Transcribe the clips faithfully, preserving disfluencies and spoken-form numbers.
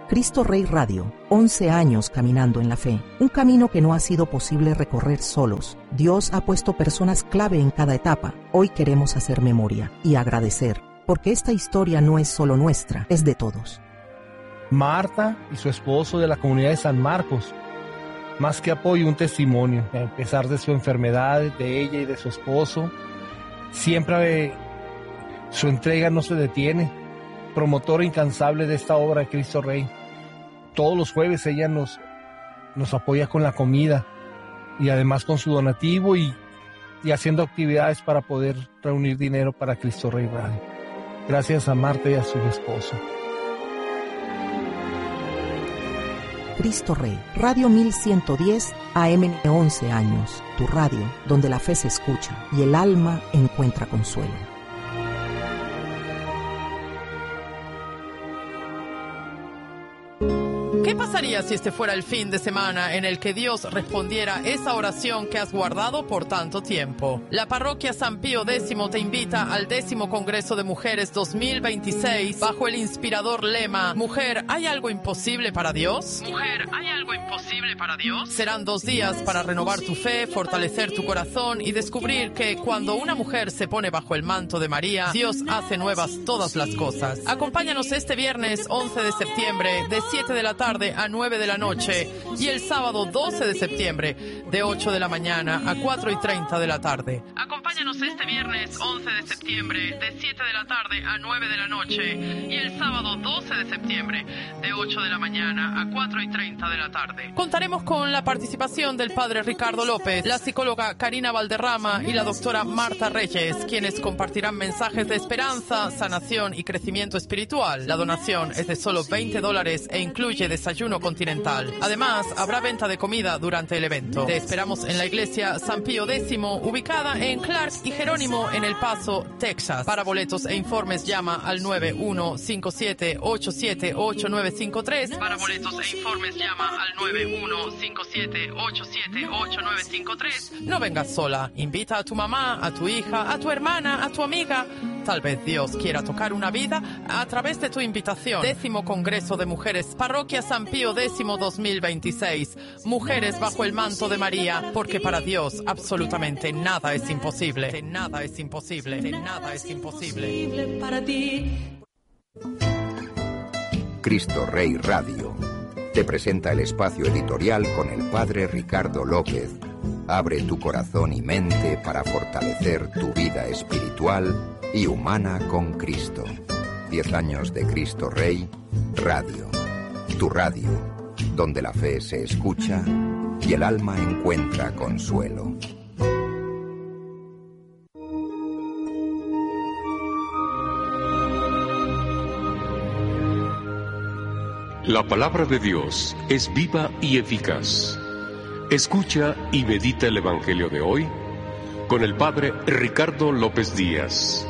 Cristo Rey Radio, once años caminando en la fe, un camino que no ha sido posible recorrer solos. Dios ha puesto personas clave en cada etapa. Hoy queremos hacer memoria y agradecer, porque esta historia no es solo nuestra, es de todos. Marta y su esposo de la comunidad de San Marcos, más que apoyo, un testimonio, a pesar de su enfermedad, de ella y de su esposo, siempre su entrega no se detiene, promotora incansable de esta obra de Cristo Rey. Todos los jueves ella nos, nos apoya con la comida y además con su donativo y, y haciendo actividades para poder reunir dinero para Cristo Rey Radio. Gracias a Marta y a su esposo. Cristo Rey, Radio mil ciento diez A M, once años, tu radio, donde la fe se escucha y el alma encuentra consuelo. ¿Qué pasaría si este fuera el fin de semana en el que Dios respondiera esa oración que has guardado por tanto tiempo? La parroquia San Pío X te invita al décimo Congreso de Mujeres dos mil veintiséis bajo el inspirador lema Mujer, ¿hay algo imposible para Dios? Mujer, ¿hay algo imposible para Dios? Serán dos días para renovar tu fe, fortalecer tu corazón y descubrir que cuando una mujer se pone bajo el manto de María, Dios hace nuevas todas las cosas. Acompáñanos este viernes once de septiembre de siete de la tarde a nueve de la noche y el sábado doce de septiembre de ocho de la mañana a cuatro y treinta de la tarde. Acompáñanos este viernes once de septiembre de siete de la tarde a nueve de la noche y el sábado doce de septiembre de ocho de la mañana a cuatro y treinta de la tarde. Contaremos con la participación del padre Ricardo López, la psicóloga Karina Valderrama y la doctora Marta Reyes, quienes compartirán mensajes de esperanza, sanación y crecimiento espiritual. La donación es de solo veinte dólares e incluye desayuno continental. Además, habrá venta de comida durante el evento. Te esperamos en la iglesia San Pío X, ubicada en Clark y Jerónimo en El Paso, Texas. Para boletos e informes llama al nueve uno cinco siete ocho siete ocho nueve cinco tres. Para boletos e informes llama al nueve uno cinco siete ocho siete ocho nueve cinco tres. No vengas sola. Invita a tu mamá, a tu hija, a tu hermana, a tu amiga. Tal vez Dios quiera tocar una vida a través de tu invitación. Décimo Congreso de Mujeres, Parroquia San Pío X dos mil veintiséis. Mujeres bajo el manto de María, porque para Dios absolutamente nada es imposible. Nada es imposible. Nada es imposible. Para ti. Cristo Rey Radio te presenta el espacio editorial con el padre Ricardo López. Abre tu corazón y mente para fortalecer tu vida espiritual y humana con Cristo. Diez años de Cristo Rey Radio. Tu radio, donde la fe se escucha y el alma encuentra consuelo. La palabra de Dios es viva y eficaz. Escucha y medita el Evangelio de hoy con el Padre Ricardo López Díaz.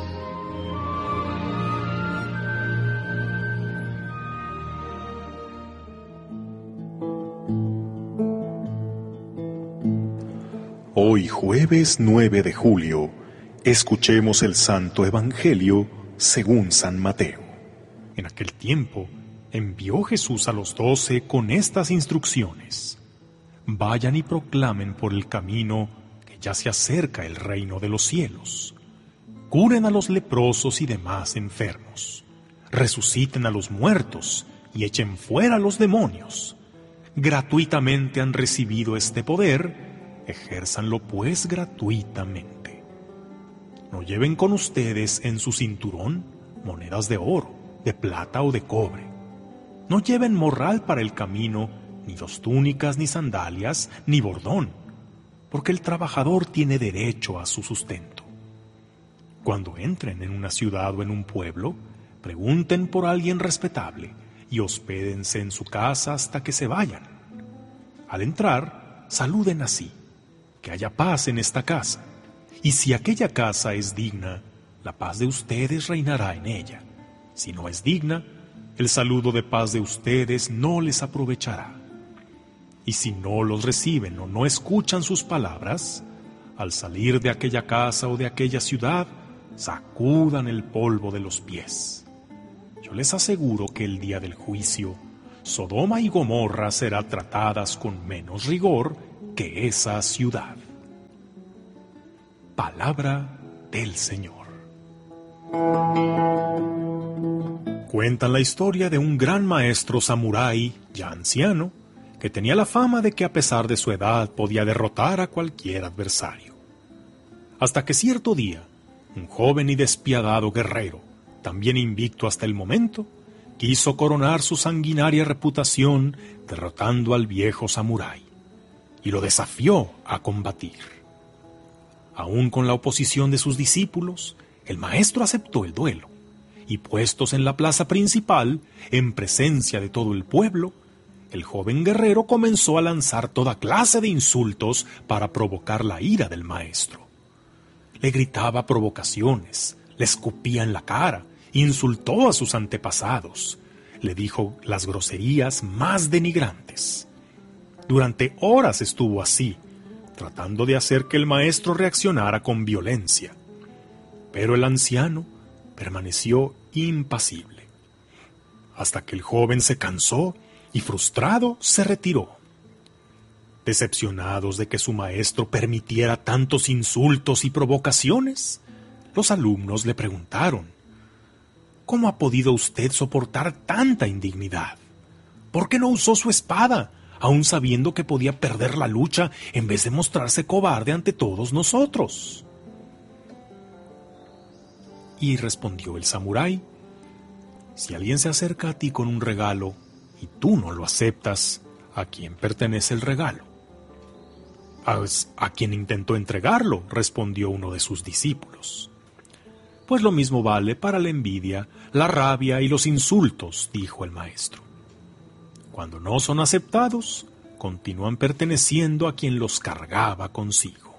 Hoy jueves nueve de julio, escuchemos el Santo Evangelio según San Mateo. En aquel tiempo, envió Jesús a los doce con estas instrucciones: vayan y proclamen por el camino que ya se acerca el reino de los cielos. Curen a los leprosos y demás enfermos. Resuciten a los muertos y echen fuera a los demonios. Gratuitamente han recibido este poder, ejérzanlo pues gratuitamente. No lleven con ustedes en su cinturón monedas de oro, de plata o de cobre. No lleven morral para el camino, ni dos túnicas, ni sandalias, ni bordón, porque el trabajador tiene derecho a su sustento. Cuando entren en una ciudad o en un pueblo, pregunten por alguien respetable y hospédense en su casa hasta que se vayan. Al entrar, saluden así: que haya paz en esta casa, y si aquella casa es digna, la paz de ustedes reinará en ella. Si no es digna, el saludo de paz de ustedes no les aprovechará. Y si no los reciben o no escuchan sus palabras, al salir de aquella casa o de aquella ciudad, sacudan el polvo de los pies. Yo les aseguro que el día del juicio, Sodoma y Gomorra serán tratadas con menos rigor que esa ciudad. Palabra del Señor. Cuentan la historia de un gran maestro samurái, ya anciano, que tenía la fama de que a pesar de su edad podía derrotar a cualquier adversario. Hasta que cierto día, un joven y despiadado guerrero, también invicto hasta el momento, quiso coronar su sanguinaria reputación derrotando al viejo samurái, y lo desafió a combatir. Aún con la oposición de sus discípulos, el maestro aceptó el duelo, y puestos en la plaza principal, en presencia de todo el pueblo, el joven guerrero comenzó a lanzar toda clase de insultos para provocar la ira del maestro. Le gritaba provocaciones, le escupía en la cara, insultó a sus antepasados, le dijo las groserías más denigrantes. Durante horas estuvo así, tratando de hacer que el maestro reaccionara con violencia. Pero el anciano permaneció impasible, hasta que el joven se cansó y frustrado se retiró. Decepcionados de que su maestro permitiera tantos insultos y provocaciones, los alumnos le preguntaron: ¿Cómo ha podido usted soportar tanta indignidad? ¿Por qué no usó su espada, aun sabiendo que podía perder la lucha en vez de mostrarse cobarde ante todos nosotros? Y respondió el samurái: si alguien se acerca a ti con un regalo y tú no lo aceptas, ¿a quién pertenece el regalo? A, a quien intentó entregarlo, respondió uno de sus discípulos. Pues lo mismo vale para la envidia, la rabia y los insultos, dijo el maestro. Cuando no son aceptados, continúan perteneciendo a quien los cargaba consigo.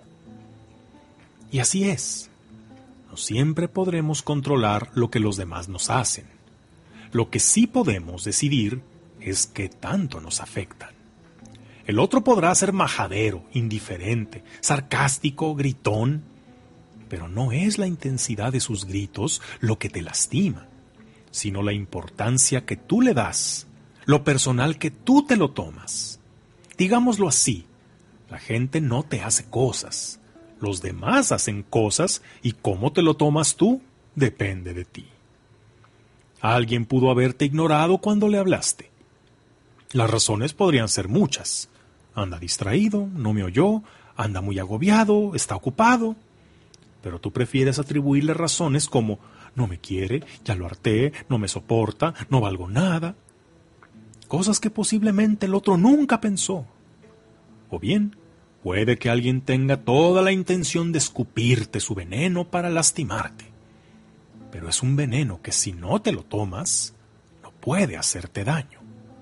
Y así es. No siempre podremos controlar lo que los demás nos hacen. Lo que sí podemos decidir es qué tanto nos afectan. El otro podrá ser majadero, indiferente, sarcástico, gritón, pero no es la intensidad de sus gritos lo que te lastima, sino la importancia que tú le das, lo personal que tú te lo tomas. Digámoslo así, la gente no te hace cosas, los demás hacen cosas y cómo te lo tomas tú depende de ti. Alguien pudo haberte ignorado cuando le hablaste. Las razones podrían ser muchas. Anda distraído, no me oyó, anda muy agobiado, está ocupado. Pero tú prefieres atribuirle razones como no me quiere, ya lo harté, no me soporta, no valgo nada. Cosas que posiblemente el otro nunca pensó. O bien, puede que alguien tenga toda la intención de escupirte su veneno para lastimarte. Pero es un veneno que si no te lo tomas, no puede hacerte daño.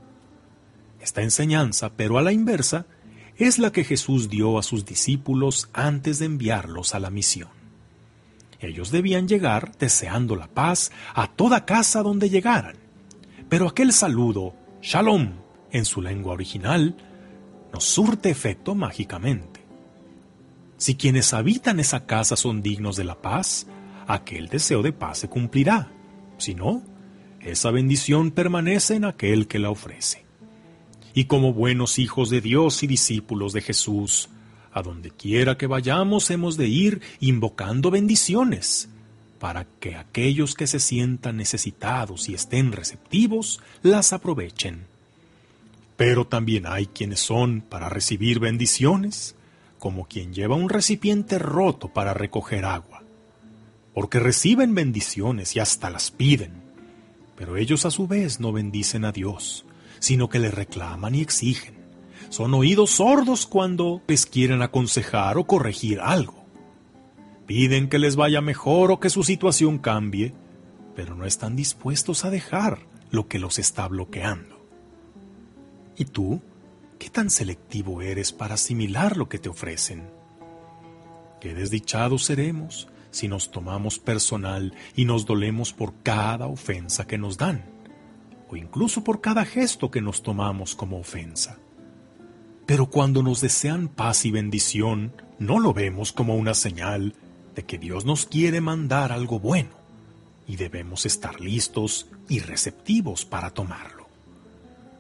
Esta enseñanza, pero a la inversa, es la que Jesús dio a sus discípulos antes de enviarlos a la misión. Ellos debían llegar deseando la paz a toda casa donde llegaran. Pero aquel saludo, Shalom, en su lengua original, no surte efecto mágicamente. Si quienes habitan esa casa son dignos de la paz, aquel deseo de paz se cumplirá. Si no, esa bendición permanece en aquel que la ofrece. Y como buenos hijos de Dios y discípulos de Jesús, a donde quiera que vayamos hemos de ir invocando bendiciones, para que aquellos que se sientan necesitados y estén receptivos, las aprovechen. Pero también hay quienes son para recibir bendiciones, como quien lleva un recipiente roto para recoger agua, porque reciben bendiciones y hasta las piden, pero ellos a su vez no bendicen a Dios, sino que le reclaman y exigen. Son oídos sordos cuando les quieren aconsejar o corregir algo. Piden que les vaya mejor o que su situación cambie, pero no están dispuestos a dejar lo que los está bloqueando. ¿Y tú? ¿Qué tan selectivo eres para asimilar lo que te ofrecen? Qué desdichados seremos si nos tomamos personal y nos dolemos por cada ofensa que nos dan, o incluso por cada gesto que nos tomamos como ofensa. Pero cuando nos desean paz y bendición, no lo vemos como una señal de que Dios nos quiere mandar algo bueno, y debemos estar listos y receptivos para tomarlo.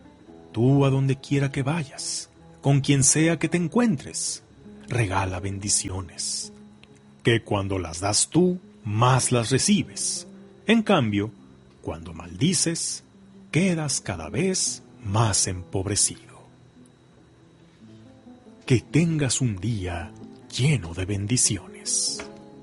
Tú a donde quiera que vayas, con quien sea que te encuentres, regala bendiciones, que cuando las das tú, más las recibes. En cambio, cuando maldices, quedas cada vez más empobrecido. Que tengas un día lleno de bendiciones.